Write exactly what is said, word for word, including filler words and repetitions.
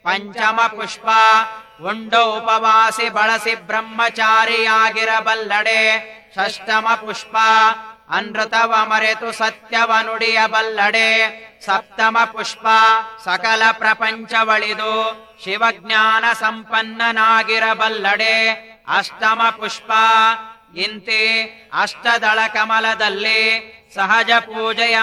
ಪಂಚಮ ಪುಷ್ಪ ಉಂಡ ಉಪವಾಸಿ ಬಳಸಿ ಬ್ರಹ್ಮಚಾರಿಯಾಗಿರಬಲ್ಲಡೆ. ಷಷ್ಠಮ ಪುಷ್ಪ ಅನೃತವ ಮರೆತು ಸತ್ಯವ ನುಡಿಯಬಲ್ಲಡೆ. ಸಪ್ತಮ ಪುಷ್ಪ ಸಕಲ ಪ್ರಪಂಚವಳಿದು ಶಿವಜ್ಞಾನ ಸಂಪನ್ನನಾಗಿರಬಲ್ಲಡೆ. ಅಷ್ಟಮ ಪುಷ್ಪ ಇಂತಿ ಅಷ್ಟದಳ ಕಮಲದಲ್ಲಿ ಸಹಜ ಪೂಜೆಯ